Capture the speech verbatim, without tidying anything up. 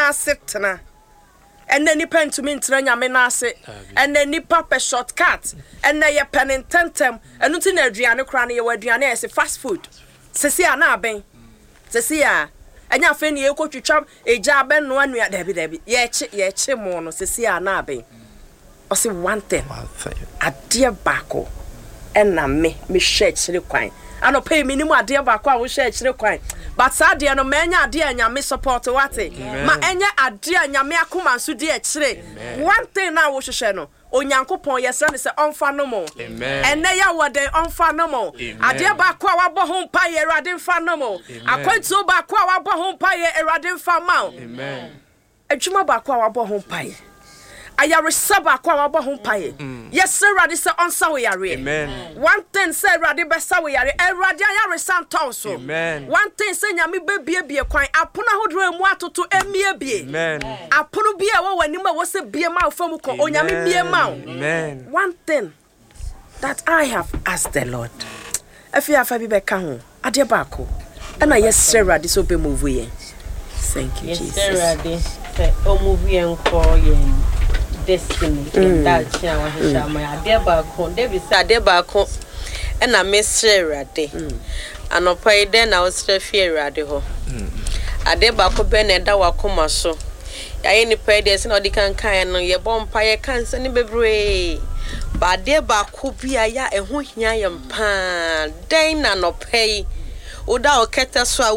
na setna and then nipa ntumi ntra nyame na ase and then nipa pe shortcut and then ye penententem enu ti na aduane kra na ye waduane ese fast food sesi a na aben sesi a anya fe ne ye kotwitwa eja aben no anu da bi da bi ye che ye che mo no sesi a na aben o se one thing ade baako ena me me share chire kwan ano pay minimum ade baako a wo share chire kwan but sadie no menya ade anyame support wate ma enya ade anyame akoma nso de chire one thing na wo hwehwe no onyankopon yesra ne se onfa no mo enne ya wode onfa no mo ade baako a wabo ho mpa ye erade mfa no mo akwantu baako a wabo ho mpa ye erade mfa ma amen adwuma baako a wabo ho mpa ye ayare saba kwa wabo ho paye yes erade se onsa we yare amen one thing say erade be sa we yare erade ayare santon so amen one thing say nyame bebie bie kwan apona hodro emu atoto emie bie amen apono bie wo wani ma wo se bie ma fam ko onyame bie ma amen one thing that I have asked the Lord afia afa bi be ka ho ade ba ko na yes erade so be move ye thank you Jesus yes erade say o move ye nko ye destiny mm. that chia wa hia ma ade ba ko David say ade ba ko e na mesre rade anopa ide na osre fie rade ho ade ba ko be na da wakoma so ya ye ni pa ide se na odi kan kan no ye bompa ye kan se ni bebre ba ade ba ko bia ya e ho hia ye mpa den na no pay oda oketa so